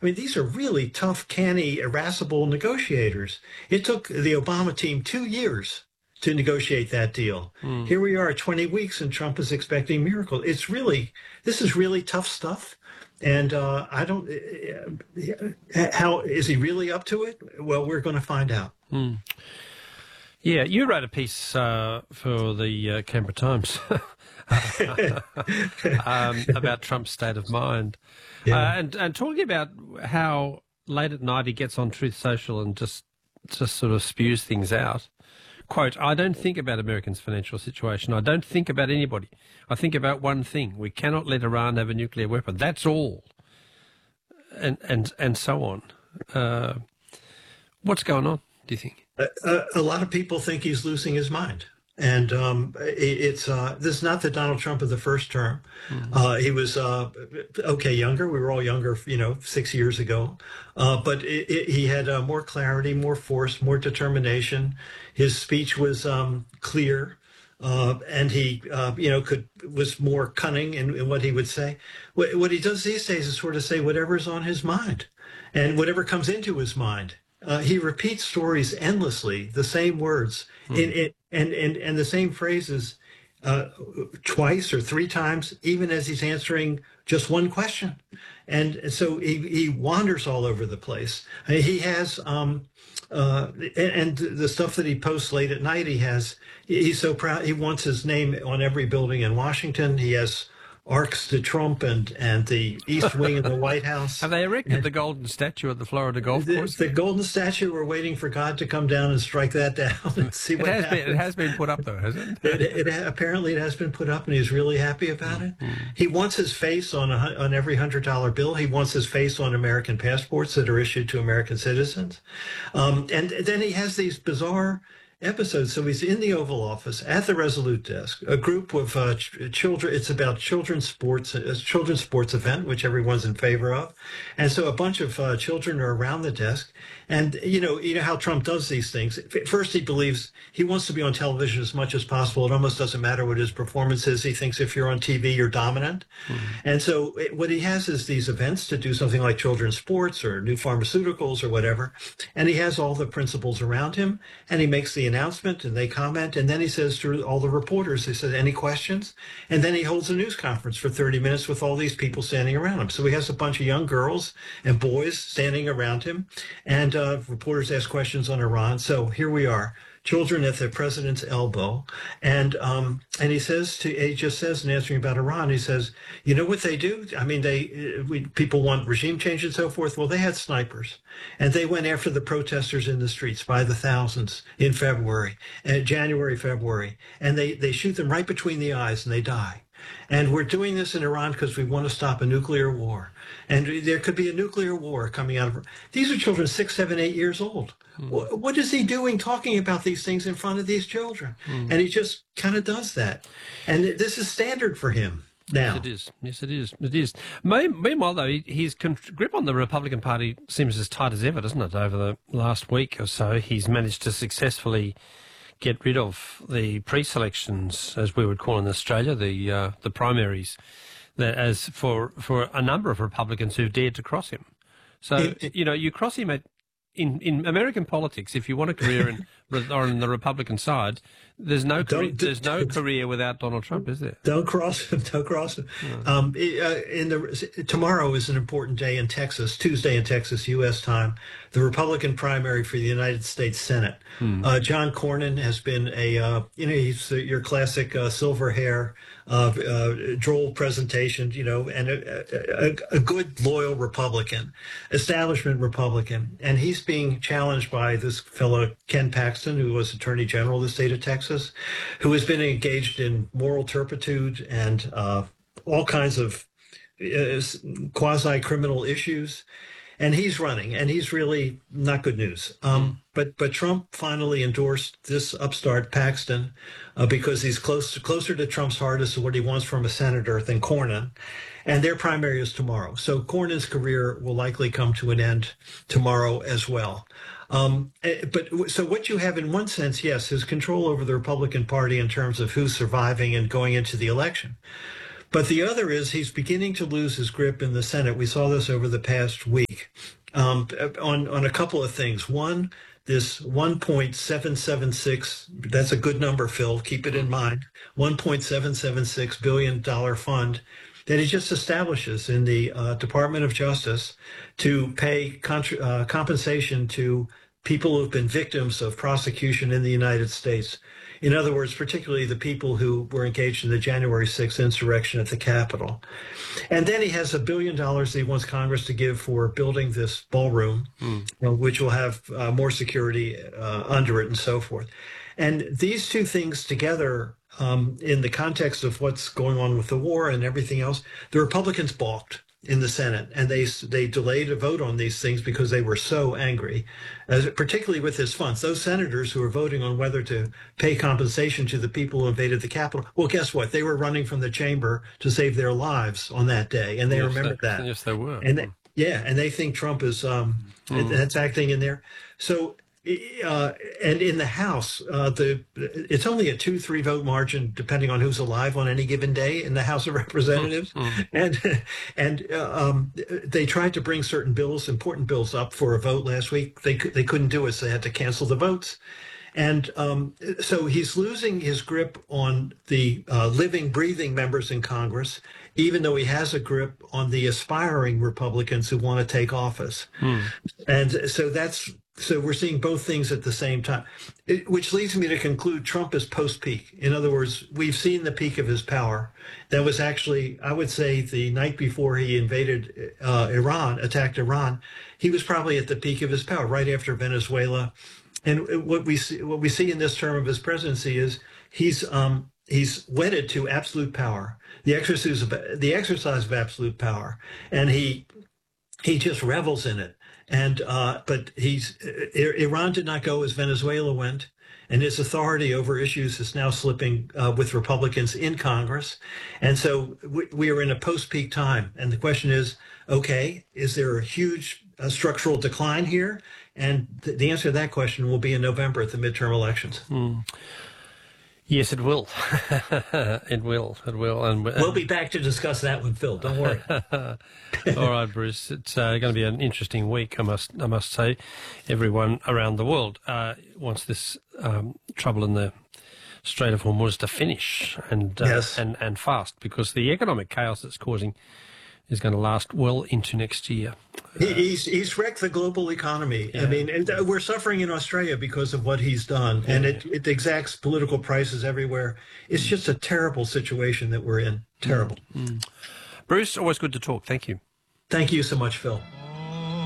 I mean, these are really tough, canny, irascible negotiators. It took the Obama team 2 years to negotiate that deal. Here we are 20 weeks and Trump is expecting miracles. This is really tough stuff. And I don't, how is he really up to it? Well, we're going to find out. Yeah, you wrote a piece for the Canberra Times about Trump's state of mind. Yeah. And talking about how late at night he gets on Truth Social and just sort of spews things out. Quote, I don't think about Americans' financial situation. I don't think about anybody. I think about one thing. We cannot let Iran have a nuclear weapon. That's all. And so on. What's going on, do you think? A lot of people think he's losing his mind. And this is not the Donald Trump of the first term. He was, younger. We were all younger, 6 years ago. But he had more clarity, more force, more determination. His speech was clear. And he, was more cunning in what he would say. What he does these days is sort of say whatever's on his mind and whatever comes into his mind. He repeats stories endlessly, the same words and the same phrases twice or three times, even as he's answering just one question. And so he wanders all over the place. He has, and the stuff that he posts late at night, he's so proud. He wants his name on every building in Washington. He has arcs to Trump and the East Wing of the White House. Have they erected the golden statue at the Florida golf course? The golden statue, we're waiting for God to come down and strike that down and see what happens. It has been put up, though, hasn't it? Apparently it has been put up, and he's really happy about it. He wants his face on every $100 bill. He wants his face on American passports that are issued to American citizens. And then he has these bizarre episodes. So he's in the Oval Office at the Resolute desk, a group of children. It's about children's sports, a children's sports event, which everyone's in favor of. And so a bunch of children are around the desk. And, you know how Trump does these things. First, he believes he wants to be on television as much as possible. It almost doesn't matter what his performance is. He thinks if you're on TV, you're dominant. And so what he has is these events to do something like children's sports or new pharmaceuticals or whatever. And he has all the principals around him, and he makes the announcement and they comment. And then he says to all the reporters, he says, any questions? And then he holds a news conference for 30 minutes with all these people standing around him. So he has a bunch of young girls and boys standing around him, and reporters ask questions on Iran. So here we are, children at the president's elbow. And he just says in answering about Iran, he says, you know what they do? I mean, people want regime change and so forth. Well, they had snipers, and they went after the protesters in the streets by the thousands in January, February, and they shoot them right between the eyes and they die. And we're doing this in Iran because we want to stop a nuclear war. And there could be a nuclear war coming out of... These are children 6, 7, 8 years old. What is he doing talking about these things in front of these children? And he just kind of does that. And this is standard for him now. Yes, it is. Meanwhile, though, his grip on the Republican Party seems as tight as ever, doesn't it? Over the last week or so, he's managed to successfully get rid of the pre-selections, as we would call in Australia, the primaries, as for a number of Republicans who've dared to cross him. So, you cross him in American politics, if you want a career on the Republican side, there's no career without Donald Trump, is there? Don't cross him. No. Tomorrow is an important day in Texas, Tuesday in Texas, U.S. time, the Republican primary for the United States Senate. John Cornyn has been he's your classic silver hair, droll presentation, and a good, loyal Republican, establishment Republican. And he's being challenged by this fellow, Ken Paxton, who was Attorney General of the state of Texas, who has been engaged in moral turpitude and all kinds of quasi-criminal issues. And he's running, and he's really not good news. But Trump finally endorsed this upstart Paxton because he's closer to Trump's heart as to what he wants from a senator than Cornyn. And their primary is tomorrow. So Cornyn's career will likely come to an end tomorrow as well. So what you have in one sense, yes, is control over the Republican Party in terms of who's surviving and going into the election. But the other is he's beginning to lose his grip in the Senate. We saw this over the past week. on a couple of things. One, this 1.776, that's a good number, Phil, keep it in mind, $1.776 billion fund that he just establishes in the Department of Justice to pay compensation to people who've been victims of prosecution in the United States. In other words, particularly the people who were engaged in the January 6th insurrection at the Capitol. And then he has $1 billion that he wants Congress to give for building this ballroom, which will have more security under it and so forth. And these two things together, in the context of what's going on with the war and everything else, the Republicans balked in the Senate, and they delayed a vote on these things because they were so angry, particularly with his funds. Those senators who were voting on whether to pay compensation to the people who invaded the Capitol, well, guess what? They were running from the chamber to save their lives on that day, and they remembered that. Yes, they were. And and they think Trump is that's acting in there. So. And in the House, it's only a 2-3 vote margin, depending on who's alive on any given day in the House of Representatives. And they tried to bring certain bills, important bills, up for a vote last week. They couldn't do it, so they had to cancel the votes. And so he's losing his grip on the living, breathing members in Congress, even though he has a grip on the aspiring Republicans who want to take office. And so we're seeing both things at the same time, which leads me to conclude Trump is post-peak. In other words, we've seen the peak of his power. That was actually, I would say, the night before he invaded attacked Iran. He was probably at the peak of his power, right after Venezuela. And what we see in this term of his presidency is he's wedded to absolute power, the exercise of absolute power, and he just revels in it. And but Iran did not go as Venezuela went, and his authority over issues is now slipping with Republicans in Congress. And so we are in a post-peak time. And the question is, okay, is there a huge structural decline here? And the answer to that question will be in November at the midterm elections. Yes, it will. It will. And we'll be back to discuss that one, Phil. Don't worry. All right, Bruce. It's going to be an interesting week, I must say. Everyone around the world wants this trouble in the Strait of Hormuz to finish and fast, because the economic chaos it's causing is going to last well into next year. He's wrecked the global economy. Yeah. I mean, we're suffering in Australia because of what he's done, and it exacts political prices everywhere. It's just a terrible situation that we're in. Terrible. Bruce, always good to talk. Thank you. Thank you so much, Phil.